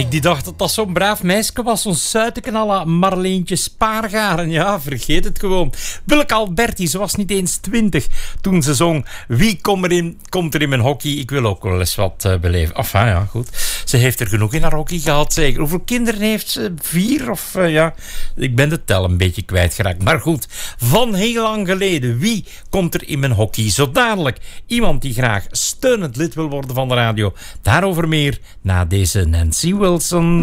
die dacht dat dat zo'n braaf meisje was. Zo'n suiteken à la Marleentje Spaargaren. Ja, vergeet het gewoon. Willeke Alberti, ze was niet eens 20 toen ze zong Wie komt er in mijn hockey? Ik wil ook wel eens wat beleven. Enfin, ja, goed. Ze heeft er genoeg in haar hockey gehad, zeker. Hoeveel kinderen heeft ze? 4 of ja... Ik ben de tel een beetje kwijtgeraakt. Maar goed, van heel lang geleden. Wie komt er in mijn hockey? Zo dadelijk iemand die graag steunend lid wil worden van de radio. Daarover meer na deze Nancy Wilson.